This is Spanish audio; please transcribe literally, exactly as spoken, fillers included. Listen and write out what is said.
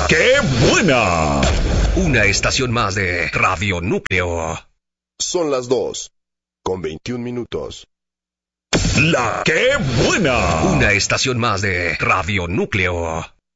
¡Qué buena! Una estación más de Radio Núcleo. Son las dos, con veintiún minutos. La ¡Qué buena! Una estación más de Radio Núcleo.